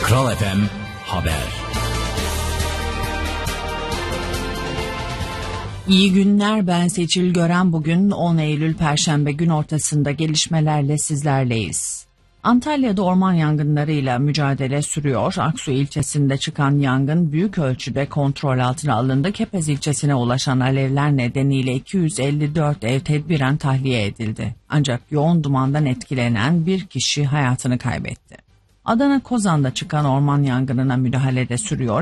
Kral FM Haber. İyi günler, ben Seçil Gören. Bugün 10 Eylül Perşembe, gün ortasında gelişmelerle sizlerleyiz. Antalya'da orman yangınlarıyla mücadele sürüyor. Aksu ilçesinde çıkan yangın büyük ölçüde kontrol altına alındı. Kepez ilçesine ulaşan alevler nedeniyle 254 ev tedbiren tahliye edildi. Ancak yoğun dumandan etkilenen bir kişi hayatını kaybetti. Adana Kozan'da çıkan orman yangınına müdahalede sürüyor.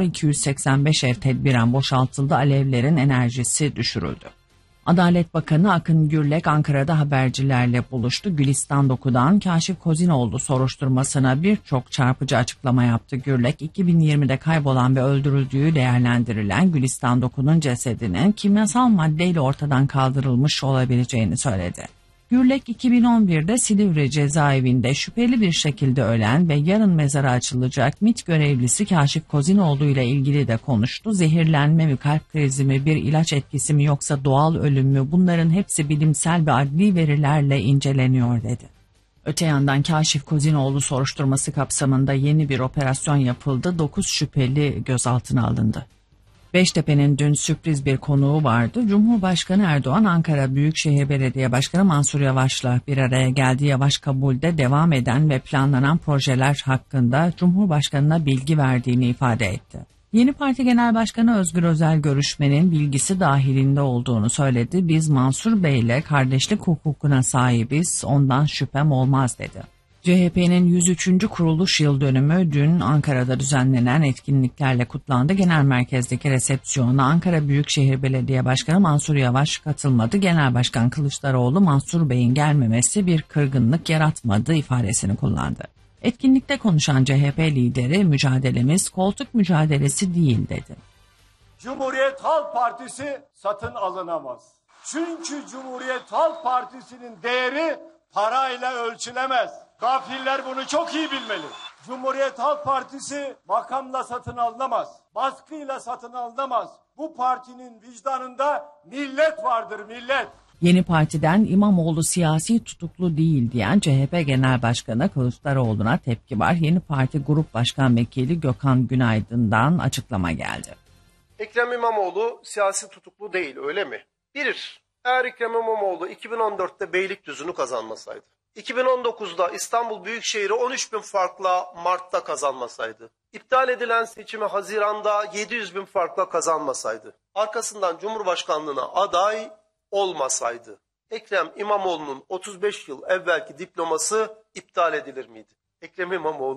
285 ev tedbiren boşaltıldı. Alevlerin enerjisi düşürüldü. Adalet Bakanı Akın Gürlek Ankara'da habercilerle buluştu. Gülistan Doku'dan Kaşif Kozinoğlu soruşturmasına birçok çarpıcı açıklama yaptı. Gürlek, 2020'de kaybolan ve öldürüldüğü değerlendirilen Gülistan Doku'nun cesedinin kimyasal maddeyle ortadan kaldırılmış olabileceğini söyledi. Gürlek, 2011'de Silivri cezaevinde şüpheli bir şekilde ölen ve yarın mezara açılacak MİT görevlisi Kaşif Kozinoğlu ile ilgili de konuştu. Zehirlenme mi, kalp krizi mi, bir ilaç etkisi mi yoksa doğal ölüm mü, bunların hepsi bilimsel ve adli verilerle inceleniyor dedi. Öte yandan Kaşif Kozinoğlu soruşturması kapsamında yeni bir operasyon yapıldı. 9 şüpheli gözaltına alındı. Beştepe'nin dün sürpriz bir konuğu vardı. Cumhurbaşkanı Erdoğan, Ankara Büyükşehir Belediye Başkanı Mansur Yavaş'la bir araya geldi. Yavaş, kabulde devam eden ve planlanan projeler hakkında Cumhurbaşkanı'na bilgi verdiğini ifade etti. Yeni Parti Genel Başkanı Özgür Özel görüşmenin bilgisi dahilinde olduğunu söyledi. Biz Mansur Bey'le kardeşlik hukukuna sahibiz, ondan şüphem olmaz dedi. CHP'nin 103. kuruluş yıl dönümü dün Ankara'da düzenlenen etkinliklerle kutlandı. Genel merkezdeki resepsiyona Ankara Büyükşehir Belediye Başkanı Mansur Yavaş katılmadı. Genel Başkan Kılıçdaroğlu, Mansur Bey'in gelmemesi bir kırgınlık yaratmadı ifadesini kullandı. Etkinlikte konuşan CHP lideri, mücadelemiz koltuk mücadelesi değil dedi. Cumhuriyet Halk Partisi satın alınamaz. Çünkü Cumhuriyet Halk Partisi'nin değeri parayla ölçülemez. Gafiller bunu çok iyi bilmeli. Cumhuriyet Halk Partisi makamla satın alınamaz. Baskıyla satın alınamaz. Bu partinin vicdanında millet vardır, millet. Yeni Parti'den İmamoğlu siyasi tutuklu değil diyen CHP Genel Başkanı Kılıçdaroğlu'na tepki var. Yeni Parti Grup Başkan Vekili Gökhan Günaydın'dan açıklama geldi. Ekrem İmamoğlu siyasi tutuklu değil, öyle mi? Eğer Ekrem İmamoğlu 2014'te Beylikdüzü'nü kazanmasaydı, 2019'da İstanbul Büyükşehir'i 13.000 farkla Mart'ta kazanmasaydı, iptal edilen seçimi Haziran'da 700.000 farkla kazanmasaydı, arkasından Cumhurbaşkanlığına aday olmasaydı, Ekrem İmamoğlu'nun 35 yıl evvelki diploması iptal edilir miydi? Ekrem İmamoğlu